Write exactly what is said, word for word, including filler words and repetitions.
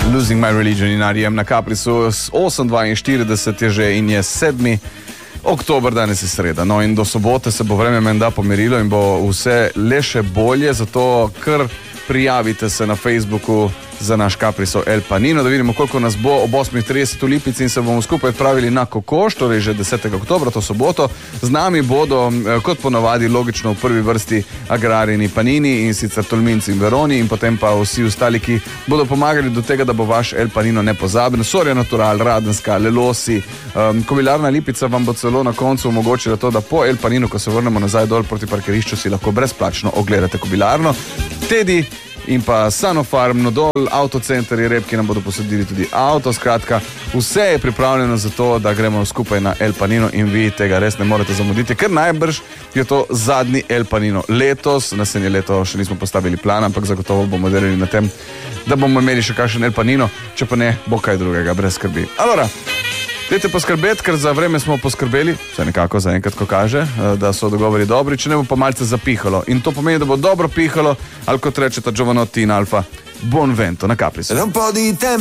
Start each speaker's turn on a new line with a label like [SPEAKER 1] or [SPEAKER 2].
[SPEAKER 1] Losing My Religion in R E M na Caprisu. osem dvainštirideset je že in je sedmi oktober, danes je sreda. No in do sobote se bo vreme menda pomirilo in bo vse le še bolje, zato kar prijavite se na Facebooku za naš Capriso El Panino, da vidimo, koliko nas bo ob osem trideset v Lipici in se bomo skupaj odpravili na Kokoš, torej že desetega oktobra, to soboto. Z nami bodo, kot ponavadi, logično v prvi vrsti agrarjeni Panini in sicer Tolminci in Veroni in potem pa vsi ostali, ki bodo pomagali do tega, da bo vaš El Panino nepozaben. Soria Natural, Radenska, Lelosi, um, Kobilarna Lipica vam bo celo na koncu omogočila to, da po El Paninu, ko se vrnemo nazaj dol proti parkirišču, si lahko brezplačno ogledate kobilarno. Tedi in pa Sanofarm, Nodol, Avtocenter in Repki nam bodo posadili tudi avto. Skratka, vse je pripravljeno za to, da gremo skupaj na El Panino in vi tega res ne morete zamuditi, ker najbrž je to zadnji El Panino letos. Naslednje leto še nismo postavili plan, ampak zagotovo bomo delali na tem, da bomo imeli še kakšen El Panino, če pa ne, bo kaj drugega, brez skrbi. Alora, dajte poskrbeti, ker za vreme smo poskrbeli, vse nekako za enkrat, ko kaže, da so dogovori dobri, če ne bo pa malce zapihalo. In to pomeni, da bo dobro pihalo, ali kot rečeta Giovanotti in Alfa, buon vento na Caprisu.